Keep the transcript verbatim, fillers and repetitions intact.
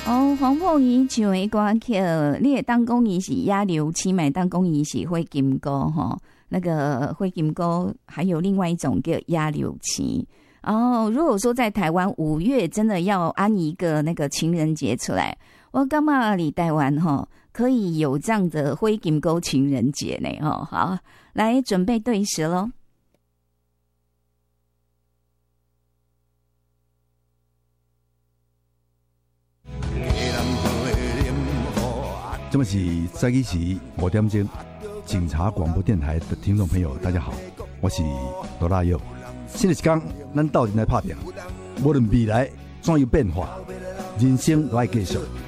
哦，黄凤仪唱的歌曲，你也当讲伊是亚流七买，当讲伊是灰金歌哈。那个灰金歌还有另外一种叫亚流七。哦，如果说在台湾五月真的要安一个那个情人节出来，我感觉你台湾哈可以有这样的灰金歌情人节呢哈。好，来准备对时咯。 这么是早起时五点钟，警察广播电台的听众朋友，大家好，我是罗大佑。新的一天，咱斗阵来拍拼，无论未来怎样变化，人生都要继续。